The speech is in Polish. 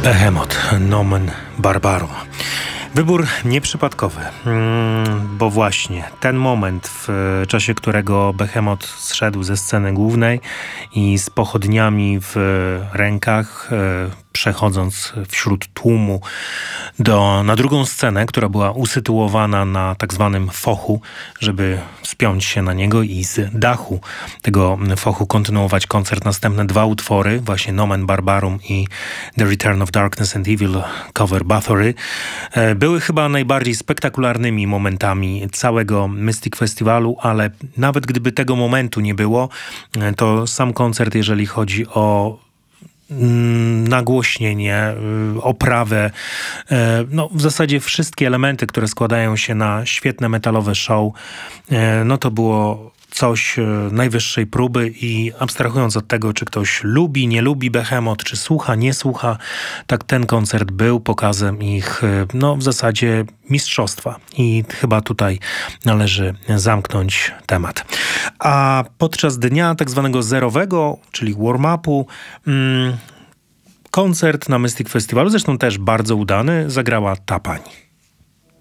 Behemoth, Nomen Barbarum. Wybór nieprzypadkowy, bo właśnie ten moment, w czasie którego Behemoth zszedł ze sceny głównej i z pochodniami w rękach, przechodząc wśród tłumu na drugą scenę, która była usytuowana na tak zwanym fochu, żeby wspiąć się na niego i z dachu tego fochu kontynuować koncert. Następne dwa utwory, właśnie Nomen Barbarum i The Return of Darkness and Evil cover Bathory, były chyba najbardziej spektakularnymi momentami całego Mystic Festiwalu, ale nawet gdyby tego momentu nie było, to sam koncert, jeżeli chodzi o nagłośnienie, oprawę, no w zasadzie wszystkie elementy, które składają się na świetne metalowe show, no to było coś najwyższej próby i abstrahując od tego, czy ktoś lubi, nie lubi Behemoth, czy słucha, nie słucha, tak ten koncert był pokazem ich, no w zasadzie mistrzostwa i chyba tutaj należy zamknąć temat. A podczas dnia tak zwanego zerowego, czyli warm-upu, koncert na Mystic Festiwalu, zresztą też bardzo udany, zagrała ta pani.